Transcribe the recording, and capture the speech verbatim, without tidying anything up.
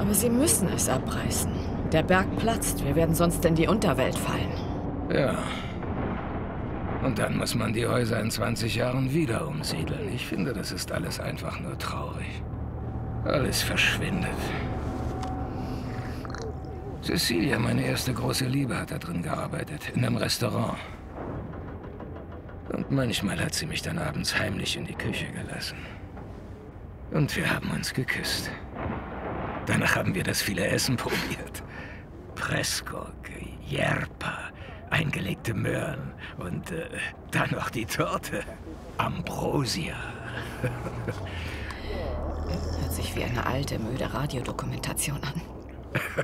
Aber sie müssen es abreißen. Der Berg platzt, wir werden sonst in die Unterwelt fallen. Ja. Und dann muss man die Häuser in zwanzig Jahren wieder umsiedeln. Ich finde, das ist alles einfach nur traurig. Alles verschwindet. Cecilia, meine erste große Liebe, hat da drin gearbeitet, in einem Restaurant. Und manchmal hat sie mich dann abends heimlich in die Küche gelassen. Und wir haben uns geküsst. Danach haben wir das viele Essen probiert. Pressgurke, Jerpa, eingelegte Möhren und äh, dann noch die Torte. Ambrosia. Hört sich wie eine alte, müde Radiodokumentation an.